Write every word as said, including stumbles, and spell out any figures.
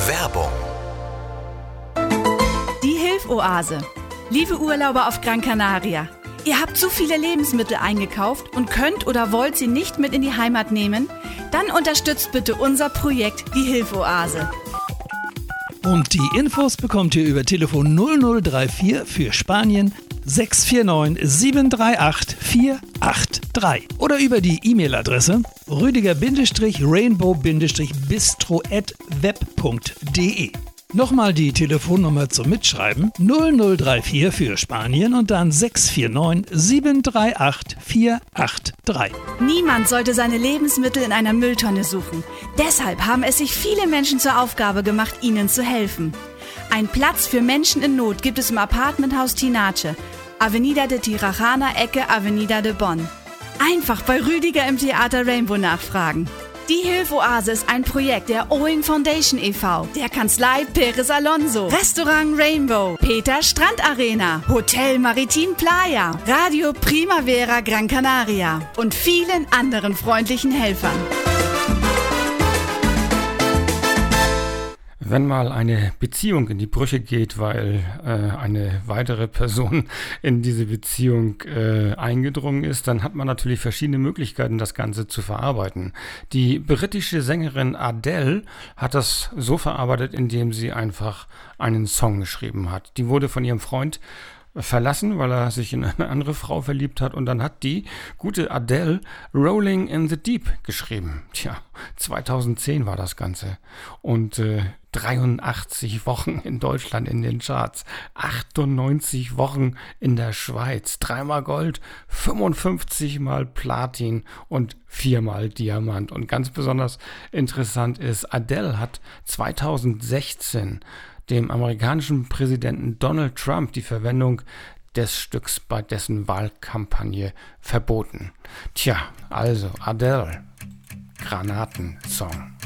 Werbung. Die Hilfoase. Liebe Urlauber auf Gran Canaria, ihr habt zu viele Lebensmittel eingekauft und könnt oder wollt sie nicht mit in die Heimat nehmen? Dann unterstützt bitte unser Projekt Die Hilfoase. Und die Infos bekommt ihr über Telefon null null drei vier für Spanien sechs vier neun sieben drei acht vier acht drei oder über die E-Mail-Adresse rüdiger-rainbow-bistro at web punkt de. Nochmal die Telefonnummer zum Mitschreiben null null drei vier für Spanien und dann sechs vier neun sieben drei acht vier acht drei. Niemand sollte seine Lebensmittel in einer Mülltonne suchen. Deshalb haben es sich viele Menschen zur Aufgabe gemacht, ihnen zu helfen. Ein Platz für Menschen in Not gibt es im Apartmenthaus Tinache, Avenida de Tirajana, Ecke Avenida de Bonn. Einfach bei Rüdiger im Theater Rainbow nachfragen. Die Hilfoase ist ein Projekt der Owing Foundation e V, der Kanzlei Perez Alonso, Restaurant Rainbow, Peter Strandarena, Hotel Maritim Playa, Radio Primavera Gran Canaria und vielen anderen freundlichen Helfern. Wenn mal eine Beziehung in die Brüche geht, weil äh, eine weitere Person in diese Beziehung äh, eingedrungen ist, dann hat man natürlich verschiedene Möglichkeiten, das Ganze zu verarbeiten. Die britische Sängerin Adele hat das so verarbeitet, indem sie einfach einen Song geschrieben hat. Die wurde von ihrem Freund verlassen, weil er sich in eine andere Frau verliebt hat, und dann hat die gute Adele Rolling in the Deep geschrieben. Tja, zweitausendzehn war das Ganze und äh, dreiundachtzig Wochen in Deutschland in den Charts, achtundneunzig Wochen in der Schweiz, dreimal Gold, fünfundfünfzig mal Platin und viermal Diamant. Und ganz besonders interessant ist, Adele hat zweitausendsechzehn dem amerikanischen Präsidenten Donald Trump die Verwendung des Stücks bei dessen Wahlkampagne verboten. Tja, also Adele, Granatensong.